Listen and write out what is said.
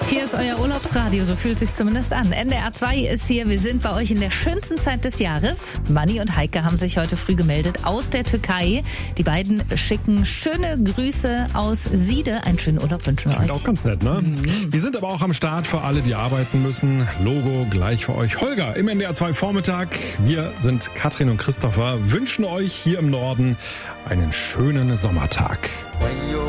Hier ist euer Urlaubsradio, so fühlt sich's zumindest an. NDR 2 ist hier, wir sind bei euch in der schönsten Zeit des Jahres. Manni und Heike haben sich heute früh gemeldet aus der Türkei. Die beiden schicken schöne Grüße aus Siede. Einen schönen Urlaub wünschen wir euch. Auch ganz nett, ne? Wir sind aber auch am Start für alle, die arbeiten müssen. Logo gleich für euch. Holger im NDR 2 Vormittag. Wir sind Katrin und Christopher, wünschen euch hier im Norden einen schönen Sommertag.